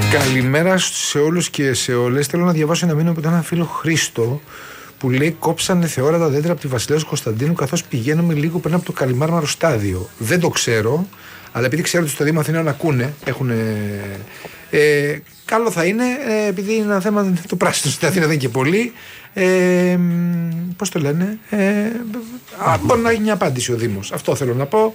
Καλημέρα σε όλους και σε όλες. Θέλω να διαβάσω ένα μήνυμα από τον ένα φίλο Χρήστο που λέει: κόψανε θεόρατα δέντρα από τη Βασιλέως Κωνσταντίνου καθώς πηγαίνουμε λίγο πριν από το Καλιμάρμαρο στάδιο. Δεν το ξέρω, αλλά επειδή ξέρω ότι στο Δήμο Αθηναίων ακούνε, καλό θα είναι, επειδή είναι ένα θέμα το πράσινο στην Αθήνα δεν είναι και πολύ. Πώς το λένε, μπορεί να έχει μια απάντηση ο Δήμος. Αυτό θέλω να πω.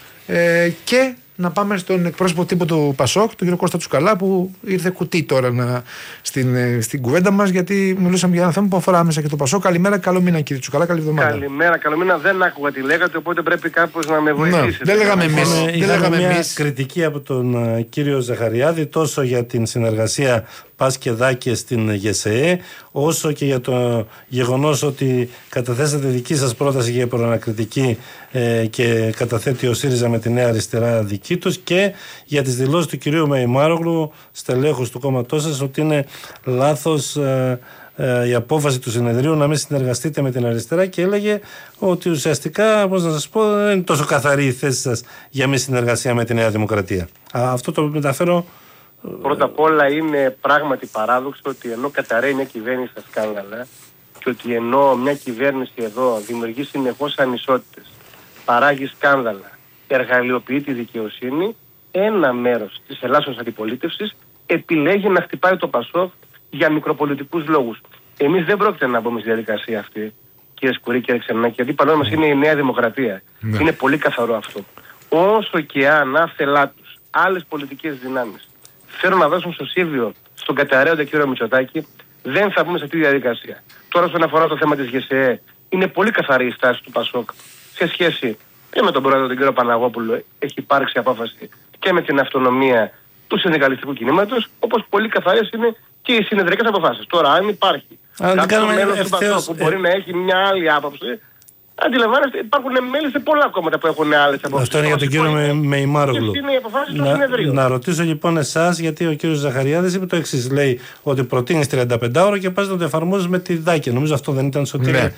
Και να πάμε στον εκπρόσωπο τύπου του Πασόκ, τον κύριο Κώστα Τσουκαλά, που ήρθε κουτί τώρα στην κουβέντα μας, γιατί μιλούσαμε για ένα θέμα που αφορά άμεσα και το Πασόκ. Καλημέρα, καλό μήνα κύριε Τσουκαλά, καλή εβδομάδα. Καλημέρα, καλό μήνα. Δεν άκουγα τι λέγατε, οπότε πρέπει κάπως να με βοηθήσετε. Δεν λέγαμε εμείς. Είχαμε μια κριτική από τον κύριο Ζαχαριάδη τόσο για την συνεργασία Πας και Δάκε στην ΓΕΣΕΕ, όσο και για το γεγονός ότι καταθέσατε δική σας πρόταση για προανακριτική και καταθέτει ο ΣΥΡΙΖΑ με τη Νέα Αριστερά δική τους, και για τις δηλώσεις του κυρίου Μεϊμάρογλου, στελέχους του κόμματός σας, ότι είναι λάθος η απόφαση του συνεδρίου να μην συνεργαστείτε με την αριστερά, και έλεγε ότι ουσιαστικά, πώς να σας πω, δεν είναι τόσο καθαρή η θέση σας για μη συνεργασία με τη Νέα Δημοκρατία. Αυτό το μεταφέρω. Πρώτα απ' όλα είναι πράγματι παράδοξο ότι ενώ καταραίει μια κυβέρνηση στα σκάνδαλα και ότι ενώ μια κυβέρνηση εδώ δημιουργεί συνεχώς ανισότητες, παράγει σκάνδαλα, εργαλειοποιεί τη δικαιοσύνη, ένα μέρος της ελάσσονας αντιπολίτευσης επιλέγει να χτυπάει το Πασόκ για μικροπολιτικούς λόγους. Εμείς δεν πρόκειται να μπούμε στη διαδικασία αυτή, κύριε Σκουρή, κύριε Ξενάκη, γιατί παρόλο μας είναι η Νέα Δημοκρατία. Ναι. Είναι πολύ καθαρό αυτό. Όσο και αν άφελά τους άλλες πολιτικές δυνάμεις θέλουν να δώσουν σωσίβιο στον καταραίοντα κύριο Μητσοτάκη, δεν θα μπούμε σε αυτή τη διαδικασία. Τώρα, όσον αφορά το θέμα της ΓΕΣΕΕ, είναι πολύ καθαρή η στάση του Πασόκ σε σχέση και με τον πρόεδρο τον κύριο Παναγόπουλο. Έχει υπάρξει απόφαση και με την αυτονομία του συνδικαλιστικού κινήματος, όπως πολύ καθαρές είναι και οι συνεδρικές αποφάσεις. Τώρα, αν υπάρχει κάποιο μέλος του Πασόκ που μπορεί να έχει μια άλλη άποψη, αντιλαμβάνεστε, υπάρχουν μέλη σε πολλά κόμματα που έχουν άλλες απόψεις. Αυτό είναι για τον κύριο Μεϊμάρογλου. Να ρωτήσω λοιπόν εσάς, γιατί ο κύριος Ζαχαριάδης είπε το εξής. Λέει ότι προτείνεις 35 ώρα και πας να το εφαρμόζεις με τη Δάκη. Νομίζω αυτό δεν ήταν σωτήρια.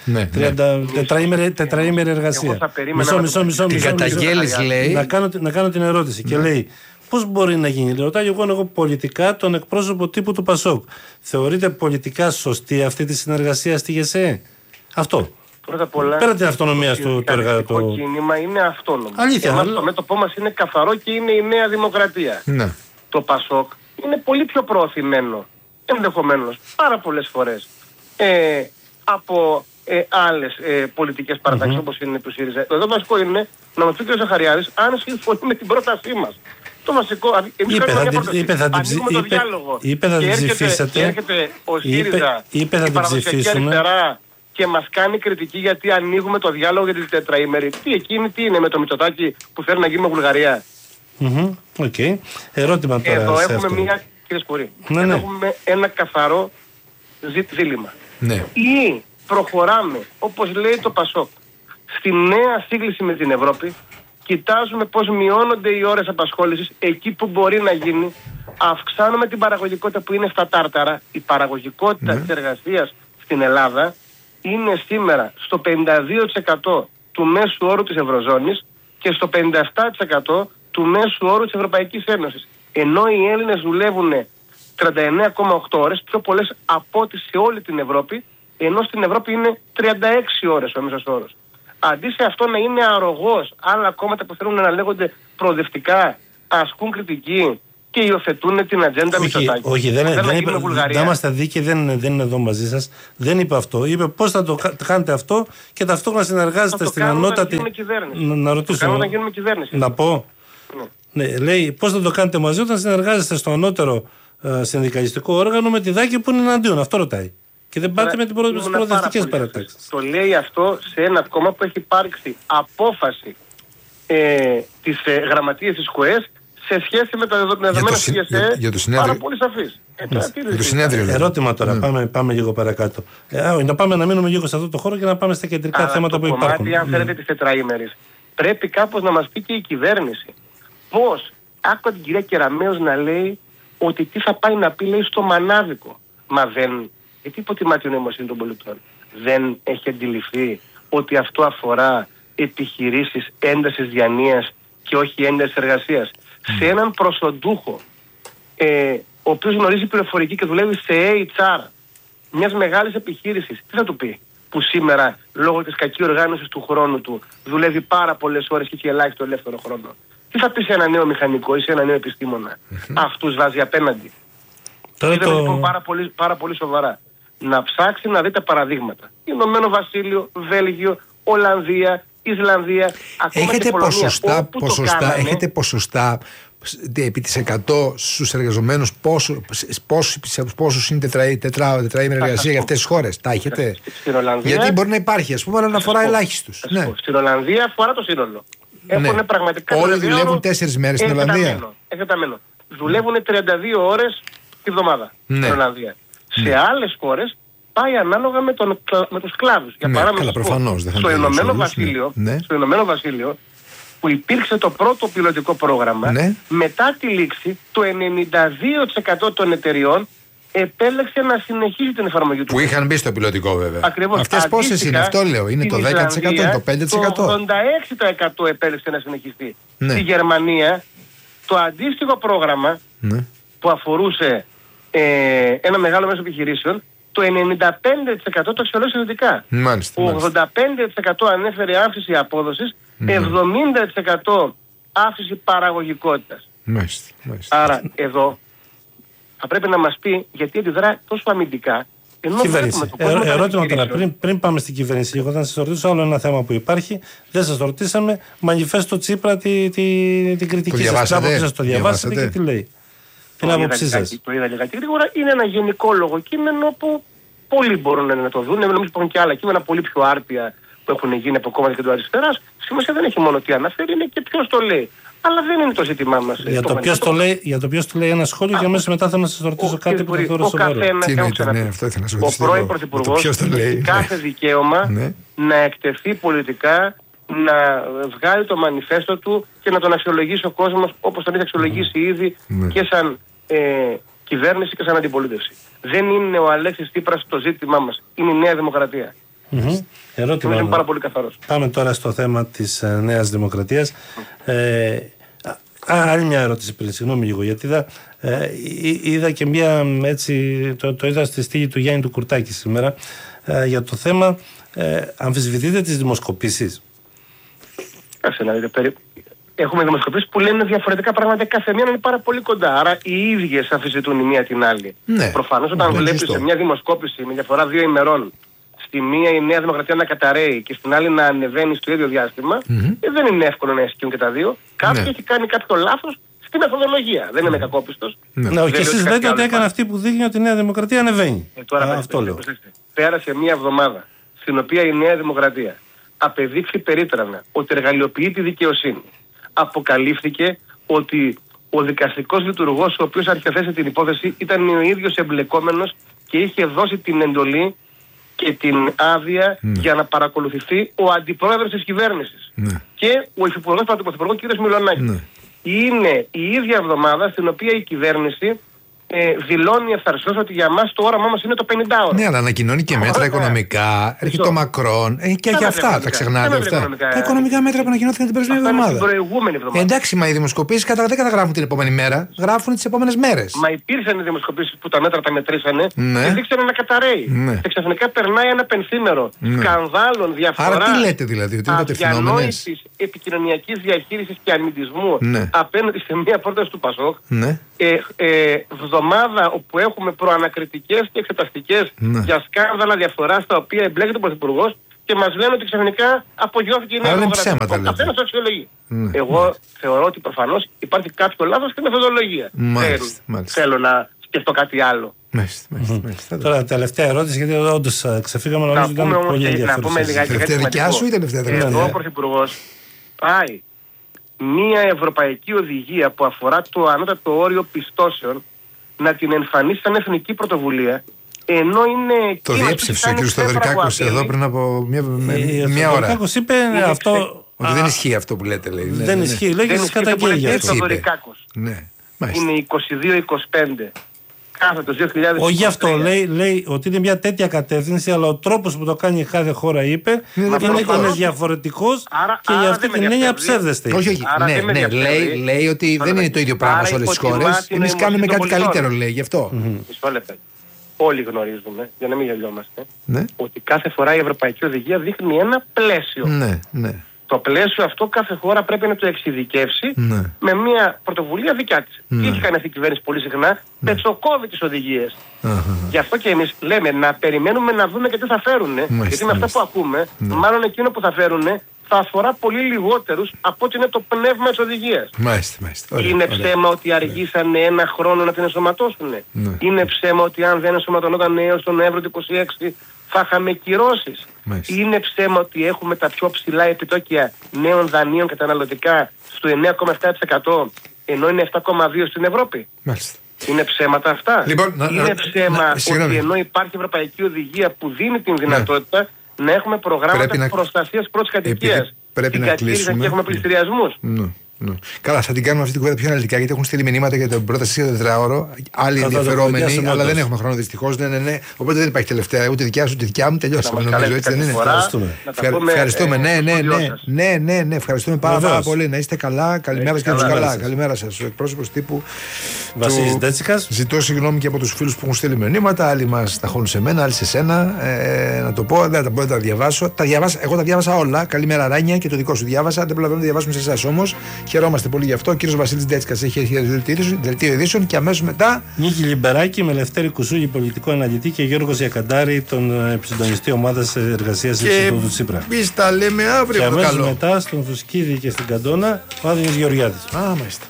Τετραήμερη εργασία. Μισό. Την καταγγέλεις, λέει. Να κάνω την ερώτηση. Και λέει, πώς μπορεί να γίνει? Ρωτάω εγώ πολιτικά τον εκπρόσωπο τύπου του Πασόκ. Θεωρείτε πολιτικά σωστή αυτή τη συνεργασία στη ΓΕΣΕΕ? Αυτό. Πρώτα απ' όλα, πέρα την αυτονομία του εργατικού. Το κίνημα είναι αυτόνομο. Αλήθεια. Το μέτωπό μας είναι καθαρό και είναι η Νέα Δημοκρατία. Ναι. Το Πασόκ είναι πολύ πιο προωθημένο, ενδεχομένως, πάρα πολλές φορές, από άλλες πολιτικές παρατάξεις όπως είναι του ΣΥΡΙΖΑ. Το βασικό είναι να μας πει ο κ. Ζαχαριάδης αν συμφωνεί με την πρότασή μας. Το βασικό, εμείς ανοίγουμε το διάλογο. Είπε θα την ψηφίσατε. Και έρχεται ο ΣΥΡΙΖΑ, η παραδοσιακή αριστερά, και μας κάνει κριτική γιατί ανοίγουμε το διάλογο για την τετραήμερη. Τι είναι με το Μητσοτάκη που θέλει να γίνουμε Βουλγαρία? Οκ. Ερώτημα τώρα. Εδώ έχουμε μία, κύριε Σκουρή, έχουμε ένα καθαρό δίλημμα. Ναι. Ή προχωράμε, όπως λέει το Πασόκ, στη νέα σύγκληση με την Ευρώπη, κοιτάζουμε πώς μειώνονται οι ώρες απασχόλησης εκεί που μπορεί να γίνει, αυξάνουμε την παραγωγικότητα που είναι στα τάρταρα. Η παραγωγικότητα της εργασίας στην Ελλάδα είναι σήμερα στο 52% του μέσου όρου της Ευρωζώνης και στο 57% του μέσου όρου της Ευρωπαϊκής Ένωσης. Ενώ οι Έλληνες δουλεύουν 39,8 ώρες, πιο πολλές από ό,τι σε όλη την Ευρώπη, ενώ στην Ευρώπη είναι 36 ώρες ο μέσος όρος. Αντί σε αυτό να είναι αρρωγός, άλλα κόμματα που θέλουν να λέγονται προοδευτικά, ασκούν κριτική και υιοθετούν την ατζέντα Μητσοτάκη. Όχι, δεν είμαστε δίκαιοι, δεν είναι εδώ μαζί σας. Δεν είπε αυτό. Είπε πώς θα το κάνετε αυτό και ταυτόχρονα συνεργάζεστε στην ανώτατη. Να ρωτήσω. Να γίνουμε κυβέρνηση. Να πω. Ναι, λέει πώς θα το κάνετε μαζί όταν συνεργάζεστε στο ανώτερο συνδικαλιστικό όργανο με τη Δάκη που είναι εναντίον. Αυτό ρωτάει. Και δεν πάτε με τις προοδευτικές παρατάξεις. Το λέει αυτό σε ένα κόμμα που έχει υπάρξει απόφαση της γραμματείας της ΚΟΕΣ σε σχέση με τα δεδομένα της ΓΕΣΕΕ, πάρα πολύ σαφής. Για το συνέδριο. Ερώτημα τώρα, πάμε λίγο παρακάτω. Να πάμε να μείνουμε λίγο σε αυτό το χώρο και να πάμε στα κεντρικά θέματα που υπάρχουν. Κομμάτι, αν θέλετε, της τετραήμερης, πρέπει κάπως να μας πει και η κυβέρνηση. Πώς? Άκουγα την κυρία Κεραμέως να λέει ότι τι θα πάει να πει, λέει, στο μανάβικο. Μα δεν. Γιατί υποτιμά την νοημοσύνη των πολιτών? Δεν έχει αντιληφθεί ότι αυτό αφορά επιχειρήσεις έντασης διανοίας και όχι έντασης εργασίας? Σε έναν προσοντούχο ο οποίος γνωρίζει πληροφορική και δουλεύει σε HR μιας μεγάλης επιχείρησης, τι θα του πει? Που σήμερα, λόγω της κακής οργάνωσης του χρόνου του, δουλεύει πάρα πολλές ώρες και έχει ελάχιστο ελεύθερο χρόνο. Τι θα πει σε ένα νέο μηχανικό ή σε ένα νέο επιστήμονα? Αυτούς βάζει απέναντι. Είναι λοιπόν πάρα πολύ σοβαρά. Να ψάξει να δει τα παραδείγματα. Ηνωμένο Βασίλειο, Βέλγιο, Ολλανδία, Ισλανδία, ακόμα έχετε και Πολωνία. Έχετε ποσοστά επί της 100 στους εργαζομένους πόσους είναι τετράημερη εργασία για αυτές τις χώρες? Τα έχετε? Στην Ολλανδία, γιατί μπορεί να υπάρχει, ας πούμε, αλλά να αφορά ελάχιστους. Ναι. Στην Ολλανδία αφορά το σύνολο. Έχουν πραγματικά. Όλοι δουλεύουν 4 μέρες στην Ολλανδία. Εκτεταμένο. Δουλεύουν 32 ώρες τη βδομάδα στην Ολλανδία. Σε άλλες χώρες πάει ανάλογα με τους κλάδους. Για παράδειγμα, στο Ηνωμένο Βασίλειο, που υπήρξε το πρώτο πιλωτικό πρόγραμμα, μετά τη λήξη το 92% των εταιριών επέλεξε να συνεχίσει την εφαρμογή του. Που είχαν μπει στο πιλωτικό, βέβαια. Ακριβώς. Αυτές πόσες είναι? Αυτό λέω. Είναι το 10%, είναι το 5%. Το 86% επέλεξε να συνεχιστεί. Στη Γερμανία το αντίστοιχο πρόγραμμα που αφορούσε ένα μεγάλο μέσο επιχειρήσεων, το 95% το αξιολόγησε θετικά. Το 85% ανέφερε αύξηση απόδοσης, 70% αύξηση παραγωγικότητας. Άρα εδώ θα πρέπει να μας πει γιατί αντιδρά τόσο αμυντικά. Κυβέρνηση. Ερώτημα τώρα, πριν πάμε στην κυβέρνηση, εγώ θα σας ρωτήσω άλλο ένα θέμα που υπάρχει. Δεν σας ρωτήσαμε, μανιφέστο Τσίπρα την κριτική σας. Το διαβάσατε και τι λέει? Την άποψή σας? Το είδα λιγάκι γρήγορα. Είναι ένα γενικόλογο κείμενο που πολλοί μπορούν να το δουν. Νομίζω υπάρχουν και άλλα κείμενα πολύ πιο άρτια που έχουν γίνει από κόμματα κεντροαριστεράς. Σημασία δεν έχει μόνο τι αναφέρει, είναι και ποιος το λέει. Αλλά δεν είναι το ζήτημά μας. Για το ποιος το λέει ένα σχόλιο και αμέσως μετά θα να σας ρωτήσω κάτι που θα θεωρώ σοβαρό. Ο πρώην Πρωθυπουργός έχει κάθε δικαίωμα να εκτεθεί πολιτικά, να βγάλει το μανιφέστο του και να τον αξιολογήσει ο κόσμος όπως τον έχει αξιολογήσει ήδη και σαν κυβέρνηση και σαν αντιπολίτευση. Δεν είναι ο Αλέξης Τσίπρας το ζήτημά μας. Είναι η Νέα Δημοκρατία. Ερώτημα. Είναι πάρα πολύ καθαρός. Πάμε τώρα στο θέμα της Νέας Δημοκρατίας. Άλλη μια ερώτηση πριν, συγγνώμη λίγο, γιατί είδα και μια έτσι, το είδα στη στίγη του Γιάννη του Κουρτάκη σήμερα για το θέμα αμφισβητείτε τις δημοσκοπήσεις? Κάτσε να δείτε, έχουμε δημοσκοπήσεις που λένε διαφορετικά πράγματα, κάθε μία είναι πάρα πολύ κοντά. Άρα οι ίδιες αμφισβητούν η μία την άλλη. Προφανώς όταν βλέπεις σε μια δημοσκόπηση με διαφορά 2 ημερών, στη μία η Νέα Δημοκρατία να καταραίει και στην άλλη να ανεβαίνει στο ίδιο διάστημα, δεν είναι εύκολο να ισχύουν και τα δύο. Κάποιος έχει κάνει κάποιο λάθος στη μεθοδολογία. Δεν είμαι κακόπιστος. Και εσείς λέτε ότι έκανε αυτή που δείχνει ότι η Νέα Δημοκρατία ανεβαίνει. Αυτό λέω. Πέρασε μια εβδομάδα στην οποία η Νέα Δημοκρατία απεδείξει περίτρανα ότι εργαλειοποιεί τη δικαιοσύνη. Αποκαλύφθηκε ότι ο δικαστικός λειτουργός ο οποίος αρχιοθέτησε την υπόθεση ήταν ο ίδιος εμπλεκόμενος και είχε δώσει την εντολή και την άδεια για να παρακολουθηθεί ο αντιπρόεδρος της κυβέρνησης και ο υφυπουργός του Πρωθυπουργού κ. Μιλονάκη. Είναι η ίδια εβδομάδα στην οποία η κυβέρνηση δηλώνει ευθαρσώς ότι για μας το όραμά μας είναι το 50ωρο. Ναι, αλλά ανακοινώνει και μέτρα οικονομικά. Έρχεται το Μακρόν. Και αυτά τα ξεχνάτε αυτά. Τα οικονομικά μέτρα που ανακοινώθηκαν την περσμένη εβδομάδα. Εντάξει, μα οι δημοσκοπήσεις δεν καταγράφουν την επόμενη μέρα. Γράφουν τις επόμενες μέρες. Μα υπήρξαν οι δημοσκοπήσεις που τα μέτρα τα μετρήσανε και δείξανε να καταραίει. Και ξαφνικά περνάει ένα πενθήμερο σκανδάλων, διαφοράς. Άρα τι λέτε δηλαδή, ότι είναι κατευθυνόμενες? Επικοινωνιακής διαχείρισης και αμυντισμού απέναντι σε μια πρόταση του Πασόκ. Εβδομάδα όπου έχουμε προανακριτικές και εξεταστικές για σκάνδαλα διαφθοράς τα οποία εμπλέκεται ο Πρωθυπουργός και μας λένε ότι ξαφνικά απογειώθηκε η Νέα Δημοκρατία. Αυτό είναι το αξιολογεί. Εγώ θεωρώ ότι προφανώς υπάρχει κάποιο λάθος στη μεθοδολογία. Θέλω να σκεφτώ κάτι άλλο. Τώρα τελευταία ερώτηση, γιατί όντως ξεφύγαμε, νομίζω ότι ήταν πολύ ενδιαφέρουσα. Τελευταία δικιά σου ή τελευταία? Εδώ ο Πρωθυπουργός πάει μία ευρωπαϊκή οδηγία που αφορά το ανώτατο όριο πιστώσεων να την εμφανίσει σαν εθνική πρωτοβουλία, ενώ είναι... Το διέψευσε ο κ. Στοδωρικάκος εδώ πριν από μια ώρα. Ο Στοδωρικάκος είπε αυτό... Ότι δεν ισχύει αυτό που λέτε, λέει. Δεν ισχύει, λέει και εσείς καταγγέλια. Έτσι είπε. Είναι 22-25 κάθετος 2023. Όχι γι' αυτό, λέει ότι είναι μια τέτοια κατεύθυνση, αλλά ο τρόπος που το κάνει η κάθε χώρα, είπε, είναι διαφορετικός και γι' αυτή την έννοια ψεύδεστε. Όχι, ναι, λέει ότι δεν είναι το ίδιο πράγμα σε όλες τις χώρες. Εμείς κάνουμε κάτι καλύτερο, λέει, γι' αυτό. Μισό λεπτό. Όλοι γνωρίζουμε, για να μην γελιόμαστε, ότι κάθε φορά η Ευρωπαϊκή Οδηγία δείχνει ένα πλαίσιο. Ναι. Το πλαίσιο αυτό κάθε χώρα πρέπει να το εξειδικεύσει με μια πρωτοβουλία δικιά της. Τι έχει κάνει αυτή η κυβέρνηση πολύ συχνά? Πετσοκόβει τις οδηγίες. Γι' αυτό και εμείς λέμε να περιμένουμε να δούμε και τι θα φέρουν. Γιατί με αυτά που ακούμε, μάλλον εκείνο που θα φέρουν θα αφορά πολύ λιγότερους από ότι είναι το πνεύμα της οδηγίας. Είναι ψέμα ότι αργήσανε ένα χρόνο να την ενσωματώσουν. Είναι ψέμα ότι αν δεν ενσωματωνόταν έως τον Νοέμβριο του 26 θα είχαμε κυρώσεις. Είναι ψέμα ότι έχουμε τα πιο ψηλά επιτόκια νέων δανείων καταναλωτικά στο 9,7% ενώ είναι 7,2% στην Ευρώπη. Είναι ψέματα αυτά? Είναι ψέμα ότι ενώ υπάρχει ευρωπαϊκή οδηγία που δίνει την δυνατότητα να έχουμε προγράμματα προστασίας πρώτης κατοικίας. Πρέπει να κλείσουμε. Και έχουμε πληστηριασμούς. Καλά, θα την κάνουμε αυτή την κουβέντα πιο αναλυτικά, γιατί έχουν στείλει μηνύματα για την πρόταση για το τετράωρο. Άλλοι ενδιαφερόμενοι, αλλά δεν έχουμε χρόνο δυστυχώς. Ναι. Οπότε δεν υπάρχει τελευταία ούτε δικιά σου ούτε δικιά μου. Τελειώσαμε, νομίζω, έτσι δεν είναι? Ευχαριστούμε. Ναι, ευχαριστούμε πάρα πολύ. Να είστε καλά. Καλημέρα και τους καλά. Καλημέρα σας. Ο εκπρόσωπος τύπου Βασίλης Ντέτσικας. Ζητώ συγγνώμη και από τους φίλους που έχουν στείλει μηνύματα. Άλλοι μας ταχώνουν σε μένα, άλλοι σε σένα. Να το πω, δεν μπορώ να τα διαβάσω. Εγώ τα διάβασα όλα. Καλημέρα, Ράνια, και το δικό σου διάβασα. Δεν προλαβαίνω να διαβάσουμε σε εσάς όμως. Χαιρόμαστε πολύ γι' αυτό. Ο κύριος Βασίλης Ντέτσικας έχει δελτίο ειδήσεων και αμέσως μετά. Νίκη Λιμπεράκη με Λευτέρη Κουσούγη, πολιτικό αναλυτή, και Γιώργος Διακαντάρη, τον επισυντονιστή ομάδας εργασίας Ινστιτούτου Τσίπρα. Εμείς τα λέμε αύριο. Και αμέσως μετά στον Φουσκίδη και στην Καντόνα ο Άδωνης Γεωργιάδης. Μάλιστα.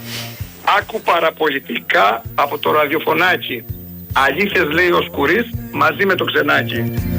Άκου παραπολιτικά από το ραδιοφωνάκι. Αλήθειες λέει ο Σκουρής μαζί με το Ξενάκι.